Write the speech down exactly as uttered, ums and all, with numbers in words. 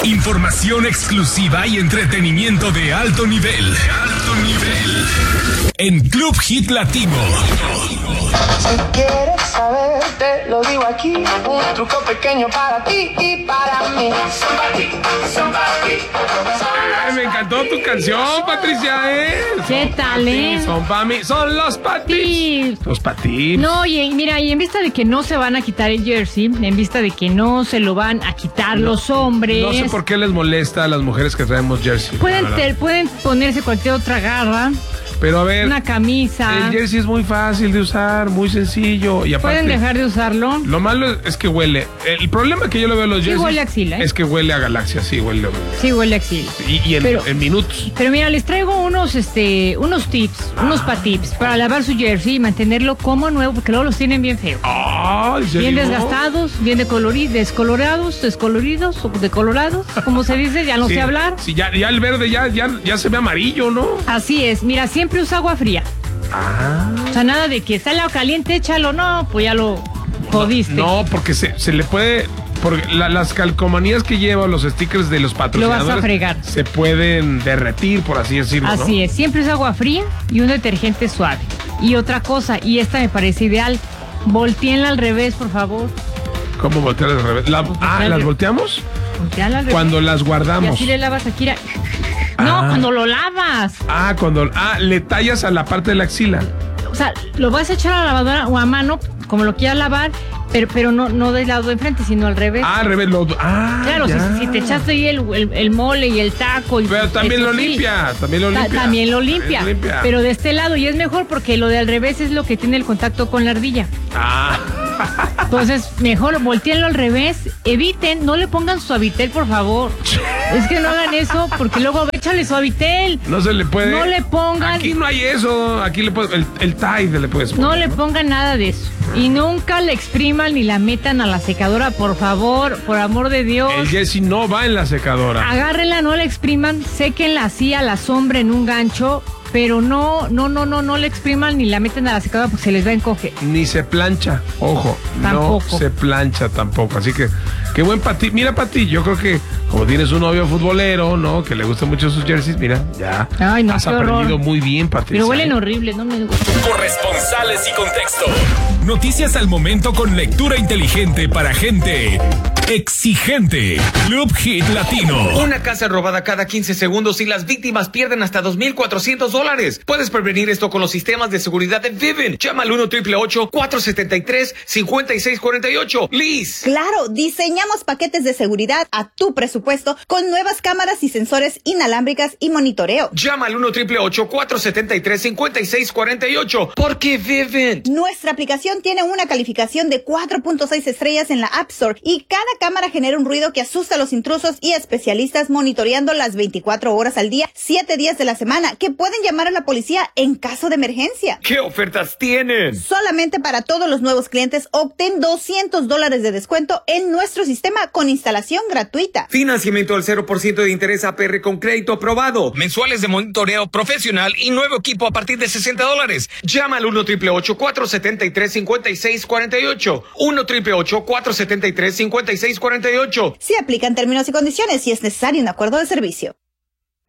Información exclusiva y entretenimiento de alto nivel. De alto nivel. En Club Hit Latino. Si quieres saber, te lo digo aquí. Un truco pequeño para ti y para mí. Son para ti, son para ti. Ay, me encantó tu canción, Patricia, ¿eh? ¿Qué tal, eh? Son para mí, son los patis. Los patis. No, y mira, y en vista de que no se van a quitar el jersey, en vista de que no se lo van a quitar no, los hombres. No sé por qué les molesta a las mujeres que traemos jersey. Pueden, ter, pueden ponerse cualquier otra garra. Pero a ver, una camisa. El jersey es muy fácil de usar, muy sencillo. Y aparte, ¿pueden dejar de usarlo? Lo malo es que huele. El problema que yo le veo a los jerseys. Sí huele a axila, ¿eh? Es que huele a Galaxia, sí huele. Sí huele a axila. Y, y en, pero, en minutos. Pero mira, les traigo unos, este, unos tips, ah. unos patips para lavar su jersey y mantenerlo como nuevo, porque luego los tienen bien feos. Ah, ¿en serio? Bien desgastados, bien decoloridos, descolorados, descoloridos, o decolorados, como se dice, ya no sí, sé hablar. Sí, ya, ya el verde ya, ya, ya se ve amarillo, ¿no? Así es, mira, siempre usa agua fría. Ah. O sea, nada de que sale agua caliente, échalo, no, pues ya lo jodiste. No, no porque se, se le puede, porque la, las calcomanías que lleva, los stickers de los patrocinadores, lo vas a fregar. Se pueden derretir, por así decirlo. Así ¿no? es, siempre es agua fría y un detergente suave. Y otra cosa, y esta me parece ideal, volteenla al revés, por favor. ¿Cómo voltearla al revés? La, ah, ¿las volteamos? Volteala al revés. Cuando las guardamos. Y así le lavas aquí. La... No, ah. cuando lo lavas. Ah, cuando... Ah, le tallas a la parte de la axila. O sea, lo vas a echar a la lavadora o a mano, como lo quieras lavar, pero, pero no, no del lado de enfrente, sino al revés. Ah, al revés. Lo, ah, claro, si, si te echaste ahí el, el, el mole y el taco. Y pero también lo sí, limpia, también lo limpia. Ta, también lo limpia, limpia. Pero de este lado, y es mejor porque lo de al revés es lo que tiene el contacto con la ardilla. Ah. Entonces, mejor volteenlo al revés. Eviten, no le pongan suavitel, por favor. Es que no hagan eso, porque luego échale suavitel. No se le puede. No le pongan. Aquí no hay eso. Aquí le puedes. El, el Tide le puedes poner. No le pongan nada de eso. Y nunca le expriman ni la metan a la secadora, por favor, por amor de Dios. El jersey no va en la secadora. Agárrenla, no la expriman, séquenla así a la sombra en un gancho. Pero no, no, no, no, no le expriman ni la meten a la secadora porque se les va a encoger. Ni se plancha, ojo, tampoco. No se plancha tampoco. Así que, qué buen Pati. Mira, Pati, yo creo que como tienes un novio futbolero, ¿no? Que le gustan mucho sus jerseys, mira, ya. Ay, no, has qué aprendido horror. muy bien, Pati. Pero huelen horribles, no me gusta. Corresponsales y contexto. Noticias al momento con lectura inteligente para gente exigente. Club Hit Latino. Una casa robada cada quince segundos y las víctimas pierden hasta dos mil cuatrocientos dólares. Puedes prevenir esto con los sistemas de seguridad de Vivint. Llama al uno, ocho ocho ocho, cuatro siete tres, cinco seis cuatro ocho. Liz. Claro, diseñamos paquetes de seguridad a tu presupuesto con nuevas cámaras y sensores inalámbricas y monitoreo. Llama al uno, ocho ocho ocho, cuatro siete tres, cinco seis cuatro ocho. Porque Vivint. Nuestra aplicación tiene una calificación de cuatro punto seis estrellas en la App Store y cada cámara genera un ruido que asusta a los intrusos y especialistas monitoreando las veinticuatro horas al día, siete días de la semana, que pueden llamar a la policía en caso de emergencia. ¿Qué ofertas tienen? Solamente para todos los nuevos clientes obtén doscientos dólares de descuento en nuestro sistema con instalación gratuita. Financiamiento al cero por ciento de interés A P R con crédito aprobado. Mensuales de monitoreo profesional y nuevo equipo a partir de sesenta dólares. Llama al uno, ocho ocho ocho, cuatro siete tres, cinco seis cuatro ocho. uno, ocho ocho ocho, cuatro siete tres, cinco seis cuatro ocho. Se aplican términos y condiciones si es necesario un acuerdo de servicio.